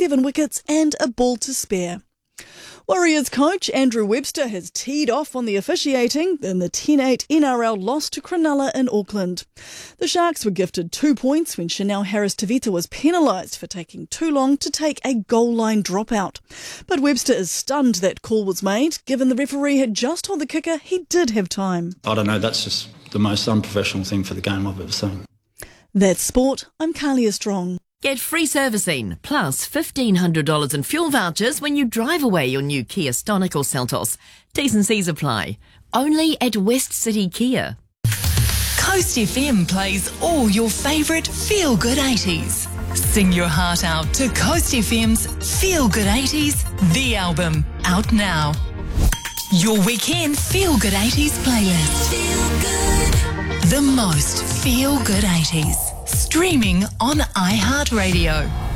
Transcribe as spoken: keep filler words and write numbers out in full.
seven wickets and a ball to spare. Warriors coach Andrew Webster has teed off on the officiating in the ten eight N R L loss to Cronulla in Auckland. The Sharks were gifted two points when Chanel Harris-Tavita was penalised for taking too long to take a goal line dropout. But Webster is stunned that call was made, given the referee had just told the kicker he did have time. I don't know, that's just the most unprofessional thing for the game I've ever seen. That's sport. I'm Carlia Strong. Get free servicing, plus fifteen hundred dollars in fuel vouchers when you drive away your new Kia Stonic or Seltos. T's and C's apply. Only at West City Kia. Coast F M plays all your favourite feel-good eighties. Sing your heart out to Coast F M's Feel Good eighties, the album, out now. Your weekend Feel Good eighties playlist. Feel good. The most Feel Good eighties. Streaming on iHeartRadio.